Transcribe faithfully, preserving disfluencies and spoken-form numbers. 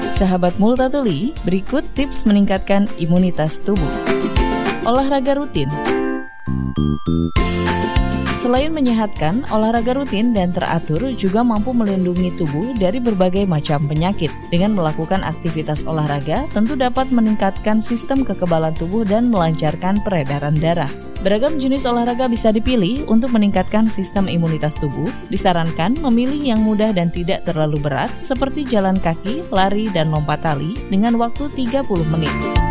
Sahabat Multatuli, berikut tips meningkatkan imunitas tubuh. Olahraga rutin. Selain menyehatkan, olahraga rutin dan teratur juga mampu melindungi tubuh dari berbagai macam penyakit. Dengan melakukan aktivitas olahraga, tentu dapat meningkatkan sistem kekebalan tubuh dan melancarkan peredaran darah. Beragam jenis olahraga bisa dipilih untuk meningkatkan sistem imunitas tubuh. Disarankan memilih yang mudah dan tidak terlalu berat, seperti jalan kaki, lari, dan lompat tali dengan waktu tiga puluh menit.